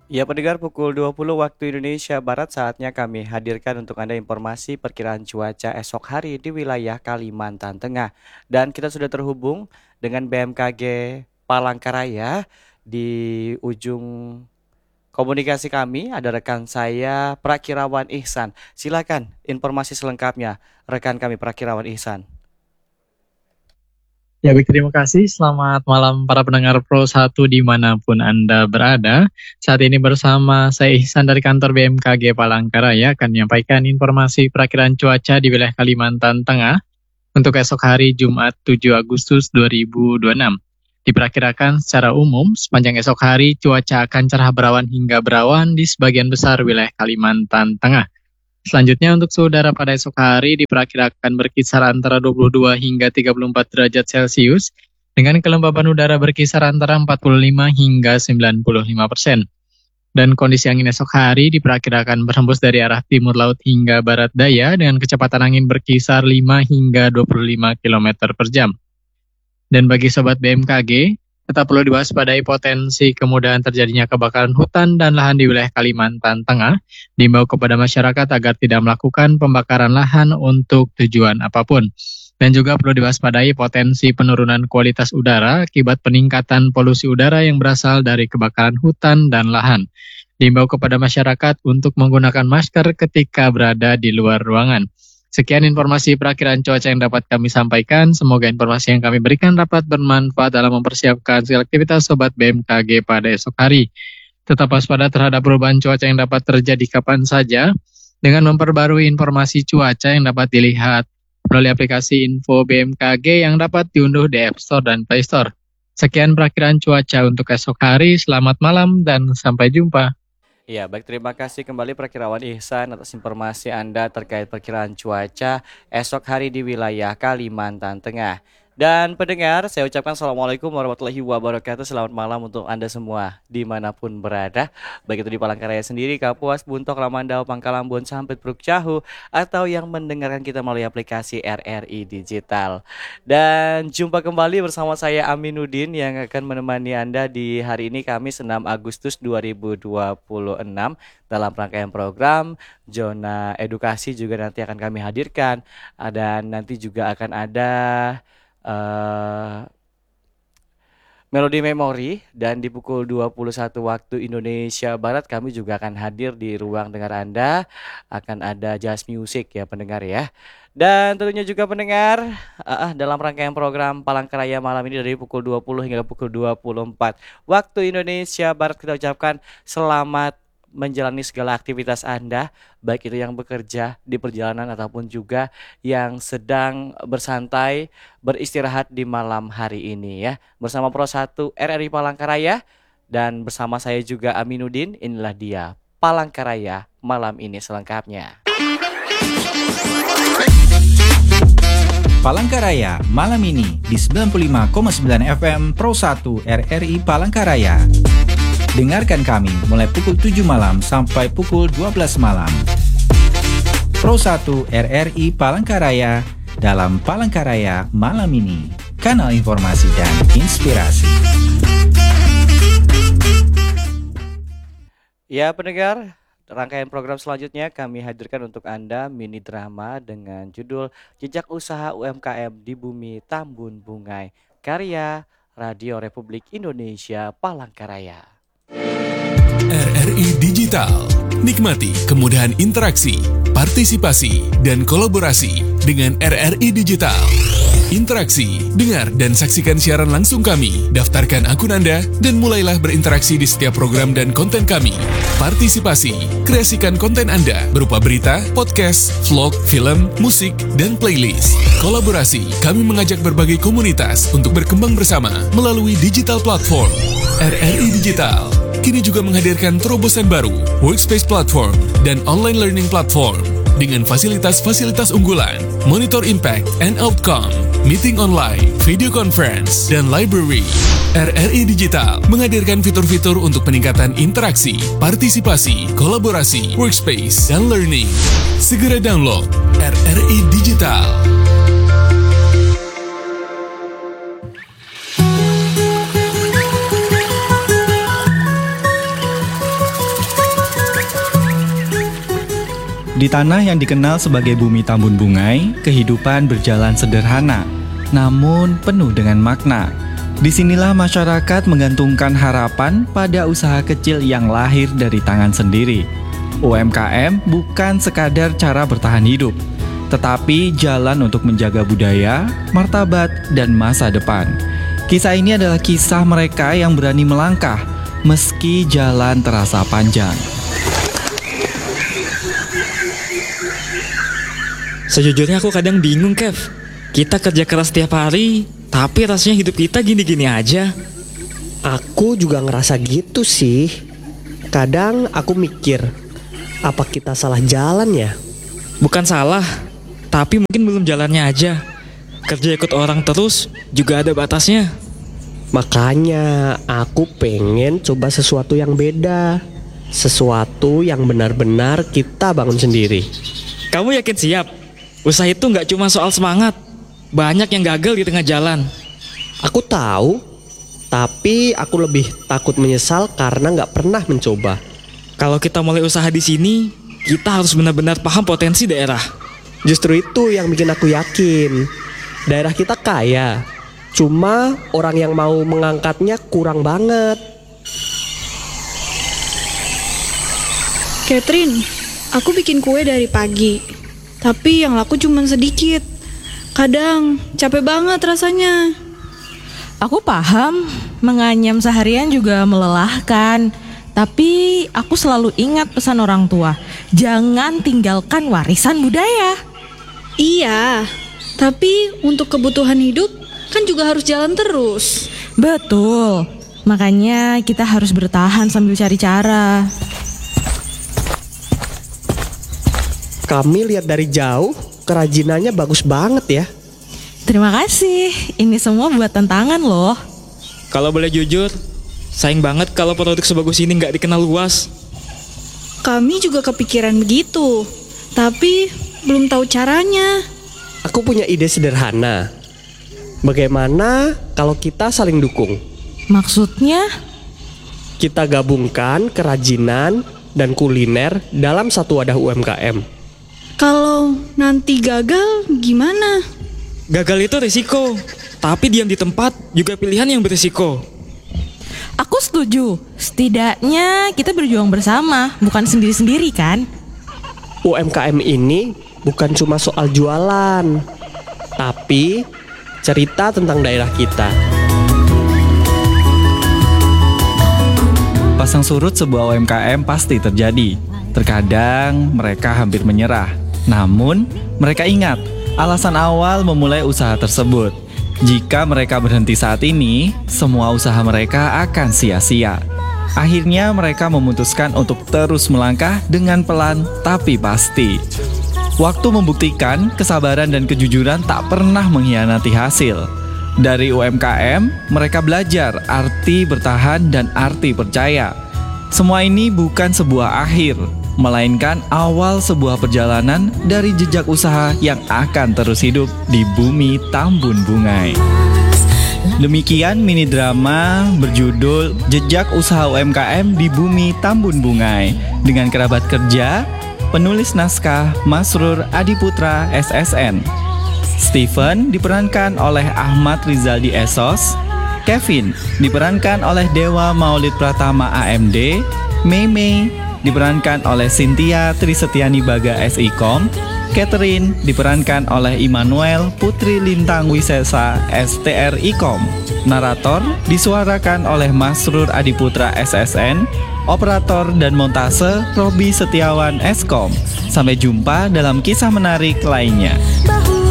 Ya pendengar pukul 20 waktu Indonesia Barat saatnya kami hadirkan untuk Anda informasi perkiraan cuaca esok hari di wilayah Kalimantan Tengah. Dan kita sudah terhubung dengan BMKG Palangkaraya di ujung komunikasi kami ada rekan saya Prakirawan Ihsan. Silakan informasi selengkapnya rekan kami Prakirawan Ihsan. Ya, baik, terima kasih. Selamat malam para pendengar Pro 1 dimanapun Anda berada. Saat ini bersama saya Ihsan dari kantor BMKG Palangkaraya akan menyampaikan informasi perakiraan cuaca di wilayah Kalimantan Tengah untuk esok hari Jumat 7 Agustus 2026. Diperkirakan secara umum sepanjang esok hari cuaca akan cerah berawan hingga berawan di sebagian besar wilayah Kalimantan Tengah. Selanjutnya untuk suhu udara pada esok hari diperkirakan berkisar antara 22 hingga 34 derajat Celcius dengan kelembaban udara berkisar antara 45 hingga 95%. Dan kondisi angin esok hari diperkirakan berhembus dari arah timur laut hingga barat daya dengan kecepatan angin berkisar 5 hingga 25 km per jam. Dan bagi sobat BMKG, tetap perlu diwaspadai potensi kemudahan terjadinya kebakaran hutan dan lahan di wilayah Kalimantan Tengah. Diimbau kepada masyarakat agar tidak melakukan pembakaran lahan untuk tujuan apapun. Dan juga perlu diwaspadai potensi penurunan kualitas udara akibat peningkatan polusi udara yang berasal dari kebakaran hutan dan lahan. Diimbau kepada masyarakat untuk menggunakan masker ketika berada di luar ruangan. Sekian informasi perakiraan cuaca yang dapat kami sampaikan. Semoga informasi yang kami berikan dapat bermanfaat dalam mempersiapkan segala aktivitas Sobat BMKG pada esok hari. Tetap waspada terhadap perubahan cuaca yang dapat terjadi kapan saja dengan memperbarui informasi cuaca yang dapat dilihat melalui aplikasi Info BMKG yang dapat diunduh di App Store dan Play Store. Sekian perakiraan cuaca untuk esok hari. Selamat malam dan sampai jumpa. Ya, baik, terima kasih kembali Prakirawan Ihsan atas informasi Anda terkait perkiraan cuaca esok hari di wilayah Kalimantan Tengah. Dan pendengar, saya ucapkan Assalamualaikum warahmatullahi wabarakatuh. Selamat malam untuk Anda semua dimanapun berada. Baik itu di Palangkaraya sendiri, Kapuas, Buntok, Lamandau, Pangkalambun, sampai Pruk Cahu, atau yang mendengarkan kita melalui aplikasi RRI Digital. Dan jumpa kembali bersama saya Aminuddin yang akan menemani Anda di hari ini Kamis 6 Agustus 2026 dalam rangkaian program Zona Edukasi juga nanti akan kami hadirkan. Dan nanti juga akan ada Melodi Memori, dan di pukul 21 waktu Indonesia Barat kami juga akan hadir di ruang dengar Anda. Akan ada jazz music ya pendengar ya. Dan tentunya juga pendengar dalam rangkaian program Palangkaraya malam ini dari pukul 20 hingga pukul 24 waktu Indonesia Barat kita ucapkan selamat menjalani segala aktivitas Anda, baik itu yang bekerja di perjalanan ataupun juga yang sedang bersantai, beristirahat di malam hari ini ya. Bersama Pro 1 RRI Palangkaraya dan bersama saya juga Aminuddin, inilah dia Palangkaraya malam ini selengkapnya. Palangkaraya malam ini di 95,9 FM Pro 1 RRI Palangkaraya. Dengarkan kami mulai pukul 7 malam sampai pukul 12 malam. Pro 1 RRI Palangkaraya dalam Palangkaraya malam ini. Kanal informasi dan inspirasi. Ya pendengar, rangkaian program selanjutnya kami hadirkan untuk Anda mini drama dengan judul Jejak Usaha UMKM di Bumi Tambun Bungai, karya Radio Republik Indonesia Palangkaraya. RRI Digital. Nikmati kemudahan interaksi, partisipasi, dan kolaborasi dengan RRI Digital. Interaksi, dengar dan saksikan siaran langsung kami. Daftarkan akun Anda dan mulailah berinteraksi di setiap program dan konten kami. Partisipasi, kreasikan konten Anda berupa berita, podcast, vlog, film, musik, dan playlist. Kolaborasi, kami mengajak berbagai komunitas untuk berkembang bersama melalui digital platform. RRI Digital kini juga menghadirkan terobosan baru, workspace platform, dan online learning platform dengan fasilitas-fasilitas unggulan, monitor impact and outcome, meeting online, video conference, dan library. RRI Digital menghadirkan fitur-fitur untuk peningkatan interaksi, partisipasi, kolaborasi, workspace, dan learning. Segera download RRI Digital. Di tanah yang dikenal sebagai bumi Tambun Bungai, kehidupan berjalan sederhana, namun penuh dengan makna. Disinilah masyarakat menggantungkan harapan pada usaha kecil yang lahir dari tangan sendiri. UMKM bukan sekadar cara bertahan hidup, tetapi jalan untuk menjaga budaya, martabat, dan masa depan. Kisah ini adalah kisah mereka yang berani melangkah, meski jalan terasa panjang. Sejujurnya aku kadang bingung, Kev. Kita kerja keras tiap hari, tapi rasanya hidup kita gini-gini aja. Aku juga ngerasa gitu sih. Kadang aku mikir, apa kita salah jalan ya? Bukan salah, tapi mungkin belum jalannya aja. Kerja ikut orang terus juga ada batasnya. Makanya aku pengen coba sesuatu yang beda. Sesuatu yang benar-benar kita bangun sendiri. Kamu yakin siap? Usaha itu nggak cuma soal semangat. Banyak yang gagal di tengah jalan. Aku tahu, tapi aku lebih takut menyesal karena nggak pernah mencoba. Kalau kita mulai usaha di sini, kita harus benar-benar paham potensi daerah. Justru itu yang bikin aku yakin. Daerah kita kaya, cuma orang yang mau mengangkatnya kurang banget. Catherine, aku bikin kue dari pagi, tapi yang laku cuma sedikit. Kadang capek banget rasanya. Aku paham, menganyam seharian juga melelahkan. Tapi aku selalu ingat pesan orang tua, jangan tinggalkan warisan budaya. Iya, tapi untuk kebutuhan hidup kan juga harus jalan terus. Betul, makanya kita harus bertahan sambil cari cara. Kami lihat dari jauh, kerajinannya bagus banget ya. Terima kasih, ini semua buat tantangan loh. Kalau boleh jujur, sayang banget kalau produk sebagus ini nggak dikenal luas. Kami juga kepikiran begitu, tapi belum tahu caranya. Aku punya ide sederhana. Bagaimana kalau kita saling dukung? Maksudnya? Kita gabungkan kerajinan dan kuliner dalam satu wadah UMKM. Kalau nanti gagal gimana? Gagal itu risiko, tapi diam di tempat juga pilihan yang berisiko. Aku setuju, setidaknya kita berjuang bersama, bukan sendiri-sendiri kan? UMKM ini bukan cuma soal jualan, tapi cerita tentang daerah kita. Pasang surut sebuah UMKM pasti terjadi. Terkadang mereka hampir menyerah. Namun, mereka ingat alasan awal memulai usaha tersebut. Jika mereka berhenti saat ini, semua usaha mereka akan sia-sia. Akhirnya mereka memutuskan untuk terus melangkah dengan pelan tapi pasti. Waktu membuktikan kesabaran dan kejujuran tak pernah mengkhianati hasil. Dari UMKM, mereka belajar arti bertahan dan arti percaya. Semua ini bukan sebuah akhir, melainkan awal sebuah perjalanan dari jejak usaha yang akan terus hidup di bumi Tambun Bungai. Demikian mini drama berjudul Jejak Usaha UMKM di Bumi Tambun Bungai dengan kerabat kerja, penulis naskah Masrur Adiputra SSN. Steven diperankan oleh Ahmad Rizaldi Esos, Kevin diperankan oleh Dewa Maulid Pratama AMD, Mei diperankan oleh Cynthia Trisetiani Baga SIKOM, Catherine diperankan oleh Immanuel Putri Lintang Wisesa STRIKOM. Narator disuarakan oleh Masrur Adiputra SSN, operator dan montase Robi Setiawan Eskom. Sampai jumpa dalam kisah menarik lainnya.